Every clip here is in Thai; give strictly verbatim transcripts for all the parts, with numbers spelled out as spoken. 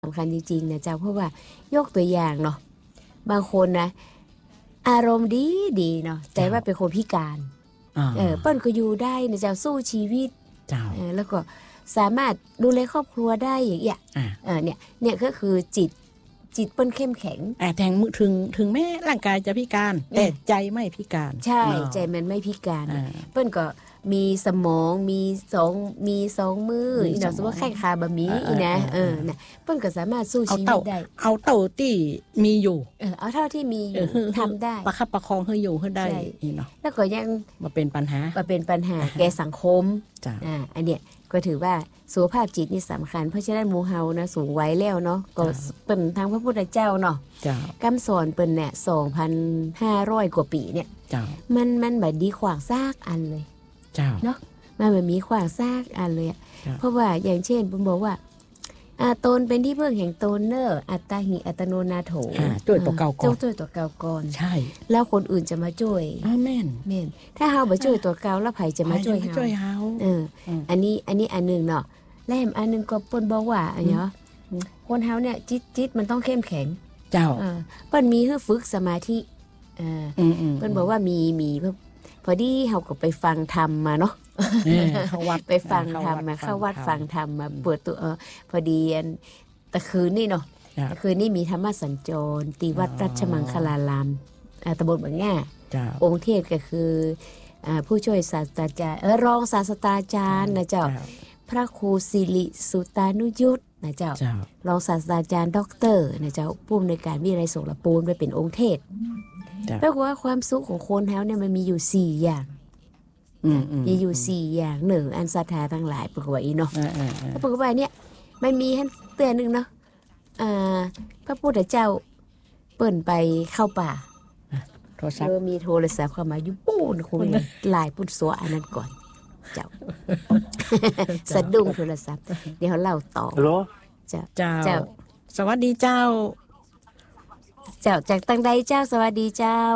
สำคัญจริงๆนะเจ้าเพราะว่ายกตัวอย่างเนาะบางคนนะอารมณ์ดีดีเนาะแต่ว่าเป็นคนพิการเออเปิ้ลก็อยู่ได้นะเจ้าสู้ชีวิตเจ้าแล้วก็สามารถดูแลครอบครัวได้อย่างเงี้ยเออเนี่ยเนี่ยก็คือจิตจิตเปิ้ลเข้มแข็งอ่าแทงถึงถึงแม้ร่างกายจะพิการแต่ใจไม่พิการใช่ใจมันไม่พิการเปิ้ลก็มีสมองมีสองมีสองมืออีเนาะสมมติว่าแข้งขาบะหมี่อีนะเออน่ะเปิ้ลก็สามารถสู้ชีวิตได้เอาเต่าที่มีอยู่เออเอาเท่าที่มีอยู่ทำได้ประคับประคองให้อยู่ให้ได้เนาะแล้วก็ยังมาเป็นปัญหามาเป็นปัญหาแก่สังคมอ่าอันเนี้ยก็ถือว่าสุขภาพจิตนี่สำคัญเพราะฉะนั้นหมู่เฮานะสูงวัยแล้วเนาะก็เป็นทางพระพุทธเจ้าเนาะคำสอนเป็นเนี่ย สองพันห้าร้อย กว่าปีเนี่ยมันมันแบบดีขวางซากอันเลยเนาะมันแบบมีขวางซากอันเลยเพราะว่าอย่างเช่นผมบอกว่าอาตนเป็นที่พึ่งแห่งตนเนอร์อัตตาหิอัตโนนาโถช่วยตัวเก่าก่อนช่วยตัวเก่าก่อนใช่แล้วคนอื่นจะมาช่วยอาเมนเมนถ้าเฮาบ่ช่วยตัวเก่าแล้วไผจะมาช่วยเฮาเอออันนี้อันนี้อันนึงเนาะแล้วอันนึงก็เปิ้นบอกว่าอันเนาะคนเฮาเนี่ยจิตจิตมันต้องเข้มแข็งเจ้าเออเปิ้นมีให้ฝึกสมาธิเออเปิ้นบอกว่ามีมีพอดีเฮาก็ไปฟังธรรมมาเนาะเข้าวัดไปฟังธรรมมาเข้าวัดฟังธรรมมาเปิดตัวเออพอดีตะคืนนี่เนาะตะคืนนี่มีธรรมสัญจรตีวัดราชมังคลารามตำบลบางแง่องค์เทศก็คือผู้ช่วยศาสตราจารย์เออรองศาสตราจารย์นะเจ้าพระครูสิริสุตานุยุทธนะเจ้ารองศาสตราจารย์ด็อกเตอร์นะเจ้าผู้อำนวยการวิทยาลัยสงขลาปูนไปเป็นองค์เทศแปลว่าความสุขของคนเฮาเนี่ยมันมีอยู่สี่อย่างมีอยู่สี่อย่างหนึ่งอันศรัทธาทั้งหลายปกติเนาะปกติเนี่ยมันมีให้เตือนนึงเนาะพระพุทธเจ้าเปิ่นไปเข้าป่าโทรศัพท์มีโทรศัพท์เข้ามาอยู่ปูนคุยลายปุ่นสัวอันนั้นก่อนเจ้าสะดุ้งโทรศัพท์เดี๋ยวเล่าต่อฮัลโหลเจ้าเจ้าสวัสดีเจ้าเจ้าจากตังใดเจ้าสวัสดีเจ้า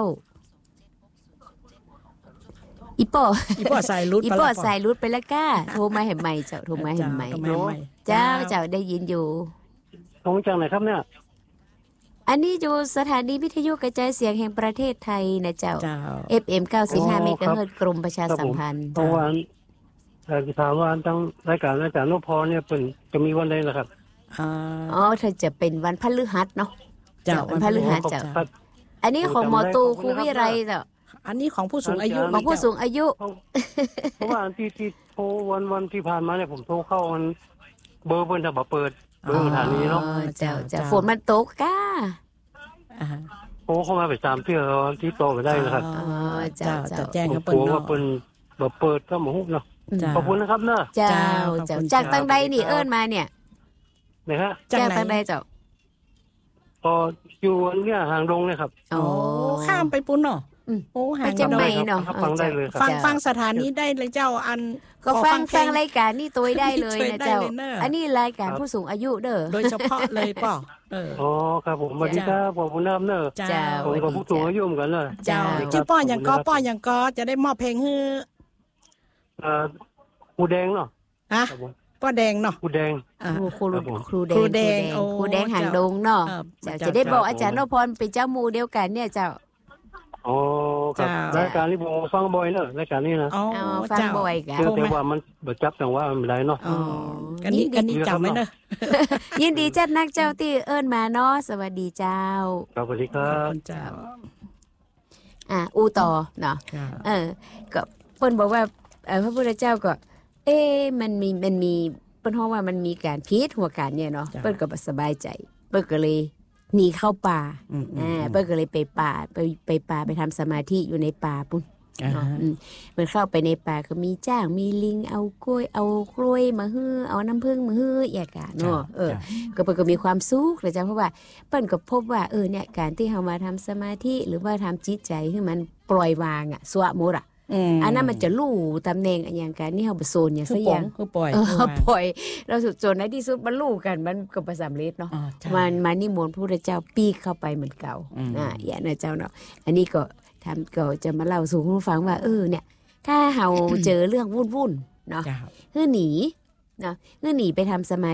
อีป่ออีป่อสายรุดอีป่อสายรุดไปแล้วก้าโทรมาเห็นใหม่เจ้าโทรมาเห็นใหม่เจ้าเจ้าได้ยินอยู่โทรจากไหนครับเนี่ยอันนี้อยู่สถานีวิทยุกระจายเสียงแห่งประเทศไทยนะเจ้า เอฟ เอ็ม เก้าสิบห้า เมกะเฮิรตซ์กรมประชาสัมพันธ์เพราะว่าแต่ถามว่าตั้งรายการอาจารย์นพพรเนี่ยเป็นจะมีวันใดล่ะครับอ๋อถ้าจะเป็นวันพฤหัสเนาะเจ้าวันพฤหัสเจ้าอันนี้ของหมอตูครูวิไรเจ้าอันนี้ของผู้สูงอายุของผู้สูงอายุเพราะว่าที่ที่โทรวันวันที่ผ่านมาเนี่ยผมโทรเข้ามันเบอร์เพิ่นถ้าบ่เปิดเบอร์สถานีเนาะเจ้าเจ้าฝนมันตกก้าโอ้เข้ามาไปตามเพื่อที่โตไปได้นะครับอ๋อเจ้าเจ้าแจ้งเขาเปิดว่าเพิ่นบ่เปิดก็บ่ฮู้เนาะขอบคุณนะครับเนาะเจ้าเจ้าจากตังใดนี่เอิ้นมาเนี่ยนะฮะจากตังใดเจ้าก็อยู่เนี่ยหางดงเนี่ยครับโอ้ข้ามไปปุ่นเนาะโอ้หางจังไหนเนาะฟังได้เลยครับฟังฟังสถานีได้เลยเจ้าอันก็ฟังฟังรายการนี่ตัวได้เลยนะเจ้าอันนี้รายการผู้สูงอายุเด้อโดยเฉพาะเลยป่ออ๋อครับผมสวัสดีครับผมคุณน้ำเนอะผมกับผู้สูงอายุเหมือนกันเลยเจ้าชื่อป้ออย่างก็ป้ออย่างก็จะได้มอบเพลงให้อ่าครูแดงเนาะฮะป้อแดงเนาะครูแดงครูครูแดงครูแดงครูแดงหางดงเนาะจะได้บอกอาจารย์นพพรเป็นเจ้าหมู่เดียวกันเนี่ยเจ้าอ๋อครับรายการนี้ผมฟังบ่อยเนอะรายการนี้นะอ๋อฟังบ่อยกันแต่ว่ามันบ่จับจังว่ามันได้เนาะอ๋อกันนี้กันนี้จำไว้เนอะยินดีจัดนักเจ้าที่เอิ้นมาเนาะสวัสดีเจ้าสวัสดีครับเจ้าอ่ะอูต่อเนาะเออก็เพิ่นบอกว่าพระพุทธเจ้าก็เอ๊ะมันมีมันมีเพิ่นฮ้องว่ามันมีการผิดหัวการเนี่ยเนาะเพิ่นก็บ่สบายใจเพิ่นก็เลยหนีเข้าป่าอ่าเปิ้ลก็เลยไปป่าไปไปป่าไปทำสมาธิอยู่ในป่าปุ๊บเนาะเปิ้ลเข้าไปในป่าก็มีจ้างมีลิงเอากล้วยเอากล้วยมาฮื้อเอาน้ำผึ้งมาฮื้ออย่างกะเนาะเออก็เปิ้ลก็มีความสุขเลยจ้ะเพราะว่าเปิ้ลก็พบว่าเออเนี่ยการที่เฮามาทำสมาธิหรือว่าทำจิตใจให้มันปล่อยวางอ่ะสวะหมดอ่ะอันนั้นมันจะรู้ตำแหน่งอย่างกันนี่เฮาบ่โซนอย่างซะอย่างคือปล่อยเออปล่อยเราสุดจนในที่สุดมันรู้กันมันก็บ่สำเร็จเนาะมันมานิมนต์พระพุทธเจ้าปีกเข้าไปเหมือนเก่าอ่าอย่างนั้นเจ้าเนาะอันนี้ก็ทำก็จะมาเล่าสู่ผู้ฟังว่าเออเนี่ยถ้าเฮาเจอเรื่องวุ่นๆเนาะคือหนีเนาะคือหนีไปทำสมาธิ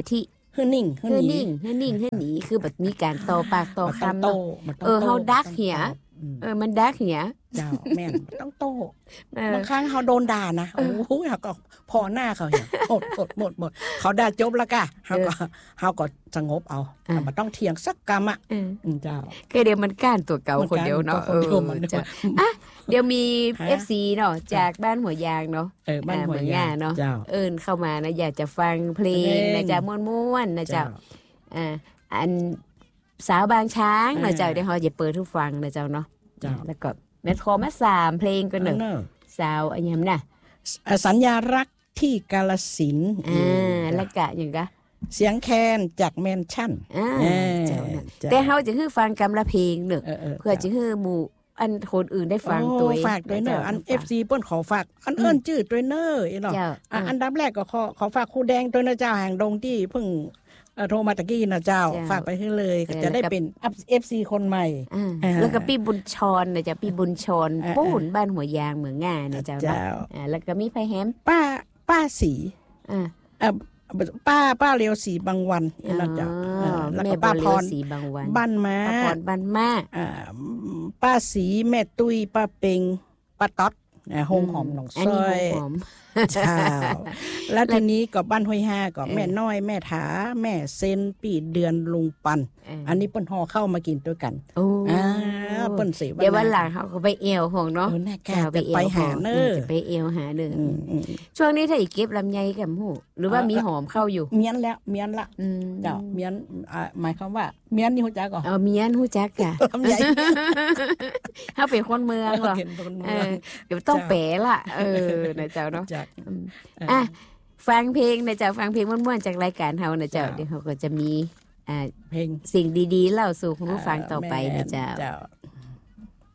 ฮือนิ่งฮือคือหนีนิ่งคือนิ่งคือหนีคือแบบมีการต่อปากต่อบ่ต้องคำโตเนาะบ่ต้องเออโตเฮาดักบ่ต้องเหียอืมเออมันดักเหียเจ้าแม่นบ่ต้องโตเออบางครั้งเฮาโดนด่านะโอ้โหเฮาก็พอหน้าเขาเหี่ยหมดหมดหมดหมดเขาด่าจบแล้วกะเฮาก็เฮาก็สงบเอาบ่ต้องเถียงสักกำอ่ะเอออืมเจ้าคือเดี๋ยวมันก้านตัวเก่าคนเดียวเนาะมันก้านตัวคนเดียวมันจ้ะอ่ะเดี๋ยวมีฮะเอฟ ซี เนาะจากบ้านหัวยางเนาะเออบ้านหัวยางเนาะเจ้าเอิ้นเข้ามานะอยากจะฟังเพลงเพลงนะจ๊ะม่วนๆนะจ๊ะอ่าอันสาวบางช้างนะจ๊ะเดี๋ยวเฮาจะเปิดให้ฟังนะจ๊ะเนาะเจ้าแล้วก็แม่ขอมาสามเพลงกันหนึ่งเออสาวอันยำน่ะสัญญารักที่กาฬสินธุ์อ่าแล้วก็อย่างก็เสียงแคนจากแมนชั่นอ่าเออเจ้าน่ะเจ้าแต่เฮาจะคือฟังกำละเพลงหนึ่งเออเออเพื่อจะคือหมู่อันคนอื่นได้ฟังโอ้ตัวเองฝากด้วยเนอะอันจ้าเอฟซีเปิ้นขอฝากอันเอิ้นจื้อด้วยเนอะอีหรอเจ้าอ่ะอันดับแรกก็ขอขอฝากครูแดงด้วยนะเจ้าแห่งดงที่เพิ่งเอ่อโทรมาตะกี้นะเจ้าเจ้าฝากไปให้เลยเออจะได้แล้วก็เป็นเอฟซีคนใหม่อ่าอ่าแล้วก็พี่บุญชรนะจ๊ะพี่บุญชรอ่าปูนบ้านหัวยางเมืองง่านะเจ้าเนาะเจ้าอ่าแล้วก็มีไผแฮมป้าป้าสีอ่าเอ่อป้าป้าเลียวสีบางวันนี่นะเจ้าเออแล้วแม่ก็บป้าอลพเลียวรสีบางวันบ้านม้าป้าพรบ้านมาอ่าป้าสีแม่ตุ้ยป้าเปงป้าต๊อดอ่าโฮมหอมหนองอันซนี้อยหอมเจ้าแล้วทีนี้ก็บ้านห้วยห้าก็แม่น้อยแม่ถาแม่เซนปีเดือนลุงปันเอออัอันนี้เปิ้นห่อเข้ามากินด้วยกันโอ้อ่าเปิ้นสิเดี๋ยววันหลังเขาก็ไปเอวของเนาะเออน่าแกจะจะไปหาเนอจะไปเอวหาเด้อออืมอืมช่วงนี้ถ้าอีกเก็บลำไยกับหูหรือว่ามีหอมเข้าอยู่เมียนแล้วเมียนละอืมเจ้าเมียนอ่าหมายความว่าเมียนนี่ฮู้จักก่อนเอาเมียนหูจักกะลำไยเฮาเป็นคนเมืองเหรอเห็นคนเอเมืองอเดี๋ยวต้องแปลละเออนะเจ้าเนาะจักอืมอ่ะฟังเพลงนะเจ้าฟังเพลงม่วนๆจากรายการเฮานะเจ้าเจ้าเดี๋ยวเขาก็จะมีอ่าเพลงสิ่งดีๆเล่าสู่คุณผู้ฟังต่อไปนะเจ้าเจ้า